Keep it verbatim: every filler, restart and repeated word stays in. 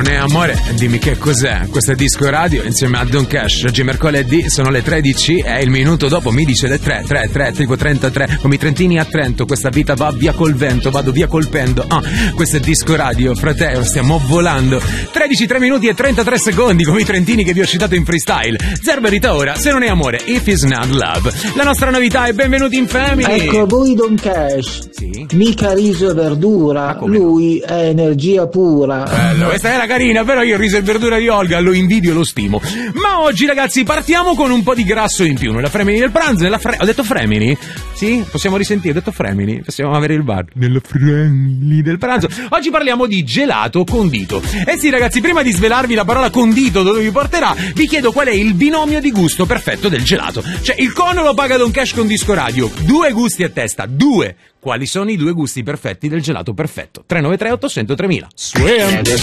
non è amore, dimmi che cos'è. Questo è Disco Radio insieme a Don Cash. Oggi è mercoledì, sono le tredici e il minuto dopo mi dice le tre, tre, tre, tipo trentatré, come i trentini a Trento. Questa vita va via col vento, vado via colpendo. Ah, questo è Disco Radio, fratello, stiamo volando. tredici, tre minuti e trentatré secondi, come i trentini che vi ho citato in freestyle. Zero verità ora, se non è amore, if is not love. La nostra novità è Benvenuti in Family. Ecco voi Don Cash. Sì? Mica riso e verdura, lui è energia pura. Bello, questa era carina, però io il riso e verdura di Olga lo invidio e lo stimo. Ma oggi ragazzi partiamo con un po' di grasso in più. Nella Fremini del pranzo, nella fre... ho detto Fremini? Sì? Possiamo risentire, ho detto Fremini, possiamo avere il bar. Nella Fremini del pranzo. Oggi parliamo di gelato condito. Eh sì ragazzi, prima di svelarvi la parola condito dove vi porterà, vi chiedo qual è il binomio di gusto perfetto del gelato. Cioè il cono lo paga Don Cash con Disco Radio, due gusti a testa, due. Quali sono i due gusti perfetti del gelato perfetto? tre nove tre otto zero zero tremila. Swim. Adesso